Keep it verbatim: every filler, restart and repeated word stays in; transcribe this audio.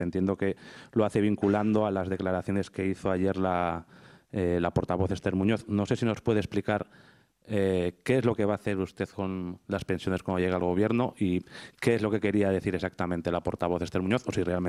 Entiendo que lo hace vinculando a las declaraciones que hizo ayer la, eh, la portavoz Esther Muñoz. No sé si nos puede explicar eh, qué es lo que va a hacer usted con las pensiones cuando llegue al Gobierno y qué es lo que quería decir exactamente la portavoz Esther Muñoz, o si realmente